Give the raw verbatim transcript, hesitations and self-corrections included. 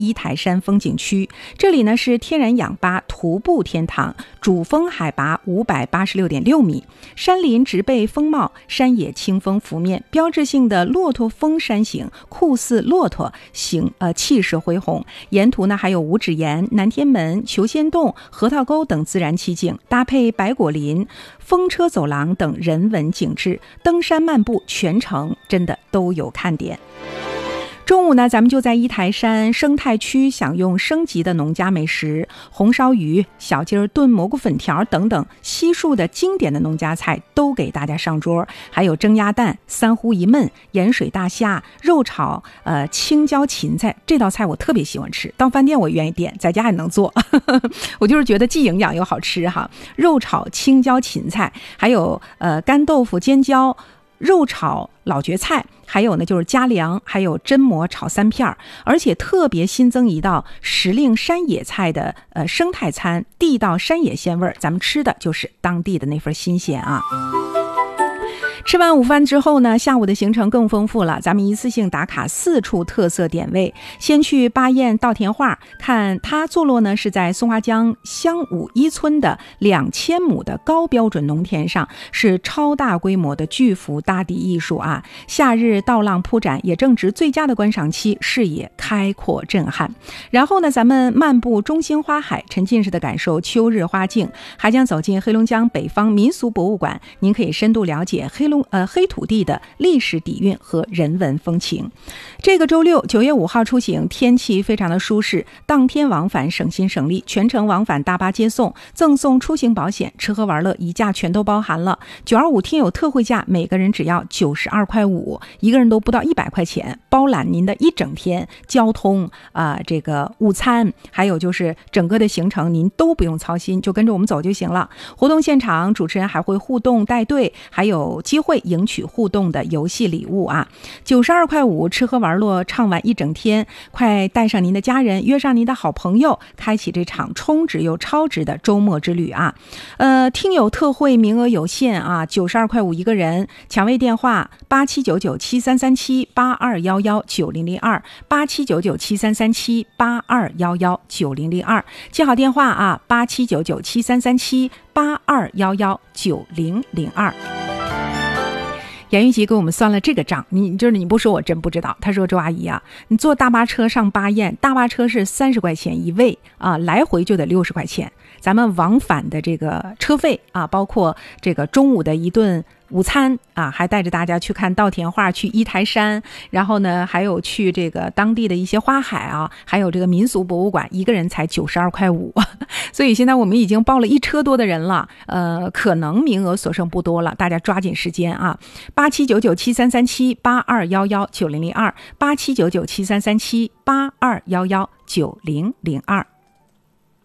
一台山风景区。这里呢是天然氧吧徒步天堂，主峰海拔五百八十六点六米，山林植被丰茂，山野清风拂面，标志性的骆驼峰山形酷似骆驼形，呃，气势恢宏。沿途呢还有五指岩、南天门、求仙洞、核桃沟等自然奇景，搭配百果林、风车走廊等人文景致，登山漫步全程真的都有看点。中午呢，咱们就在一台山生态区享用升级的农家美食，红烧鱼、小鸡儿炖蘑菇粉条等等西数的经典的农家菜都给大家上桌，还有蒸鸭蛋、三呼一焖、盐水大虾、肉炒呃青椒芹菜，这道菜我特别喜欢吃，到饭店我愿意点，在家也能做我就是觉得既营养又好吃哈。肉炒青椒芹菜，还有呃干豆腐尖椒、肉炒老蕨菜，还有呢就是加凉，还有榛蘑炒三片，而且特别新增一道时令山野菜的呃生态餐，地道山野鲜味，咱们吃的就是当地的那份新鲜啊。吃完午饭之后呢，下午的行程更丰富了，咱们一次性打卡四处特色点位。先去巴彦稻田画，看它坐落呢是在松花江乡武一村的两千亩的高标准农田上，是超大规模的巨幅大地艺术啊。夏日稻浪铺展，也正值最佳的观赏期，视野开阔震撼。然后呢，咱们漫步中兴花海，沉浸式的感受秋日花境，还将走进黑龙江北方民俗博物馆，您可以深度了解黑龙呃黑土地的历史底蕴和人文风情。这个周六九月五号出行，天气非常的舒适，当天往返省心省力，全程往返大巴接送，赠送出行保险，吃喝玩乐一价全都包含了。九二五听友特惠价，每个人只要九十二块五，一个人都不到一百块钱，包揽您的一整天交通啊、呃，这个午餐，还有就是整个的行程您都不用操心，就跟着我们走就行了。活动现场主持人还会互动带队，还有机会赢取互动的游戏礼物啊！九十二块五，吃喝玩乐畅玩一整天，快带上您的家人，约上您的好朋友，开启这场充值又超值的周末之旅啊！呃，听友特惠名额有限啊，九十二块五一个人，抢位电话八七九九七三三七八二幺幺九零零二八七九九七三三七八二幺幺九零零二，记好电话啊，八七九九七三三七八二幺幺九零零二。严玉吉给我们算了这个账，你就是你不说我真不知道。他说周阿姨啊，你坐大巴车上巴彦，大巴车是三十块钱一位啊，来回就得六十块钱。咱们往返的这个车费啊，包括这个中午的一顿午餐啊，还带着大家去看稻田画，去一台山，然后呢还有去这个当地的一些花海啊，还有这个民俗博物馆，一个人才九十二块五。所以现在我们已经报了一车多的人了，呃，可能名额所剩不多了，大家抓紧时间啊！八七九九七三三七八二幺幺九零零二八七九九七三三七八二幺幺九零零二。